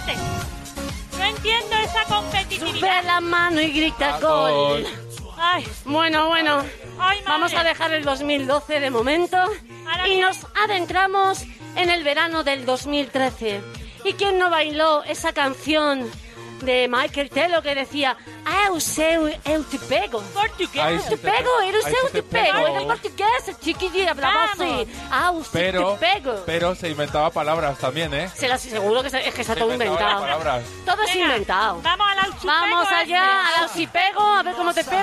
fuerte. No entiendo esa competitividad. Sube la mano y grita gol. Ay, Bueno, ay, madre. vamos a dejar el 2012 de momento y nos adentramos en el verano del 2013. ¿Y quién no bailó esa canción de Michael Telo que decía eu te pego? Portugués. Te pego, eres eu te pego, eres portugués, el chiquillo hablaba así. Te pego. Pero se inventaba palabras también, ¿eh? Seguro que es que está todo inventaba inventado. palabras. Todo es Venga, inventado. Vamos al auchipego. Vamos allá, al auchipego, a ver cómo te pego.